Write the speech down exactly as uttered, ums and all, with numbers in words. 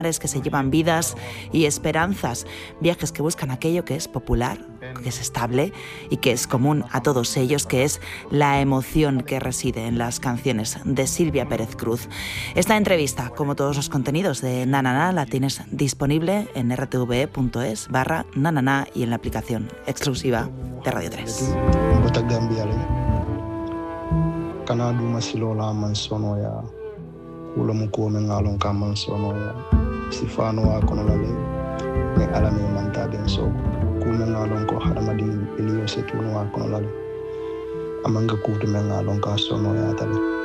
que se llevan vidas y esperanzas, viajes que buscan aquello que es popular, que es estable y que es común a todos ellos, que es la emoción que reside en las canciones de Silvia Pérez Cruz. Esta entrevista, como todos los contenidos de Nanana, la tienes disponible en r t v e punto es barra nanana y en la aplicación exclusiva de Radio tres. Sifano akono lale ne alami manta den so kuma ngalon ko hadamadin ilio setuno akono lale amanga kutu mengalon ka sono ya tale